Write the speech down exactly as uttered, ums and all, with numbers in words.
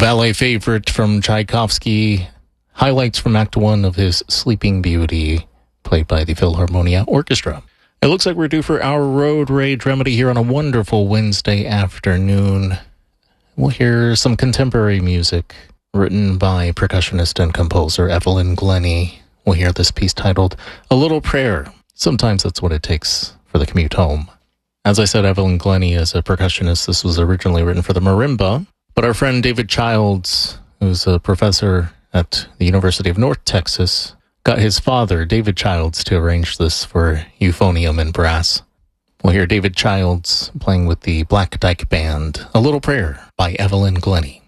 ballet favorite from Tchaikovsky, highlights from Act One of his Sleeping Beauty, played by the Philharmonia Orchestra. It looks like we're due for our Road Rage Remedy here on a wonderful Wednesday afternoon. We'll hear some contemporary music written by percussionist and composer Evelyn Glennie. We'll hear this piece titled A Little Prayer. Sometimes that's what it takes for the commute home. As I said, Evelyn Glennie is a percussionist. This was originally written for the marimba, but our friend David Childs, who's a professor at the University of North Texas, got his father, David Childs, to arrange this for euphonium and brass. We'll hear David Childs playing with the Black Dyke Band, A Little Prayer by Evelyn Glennie.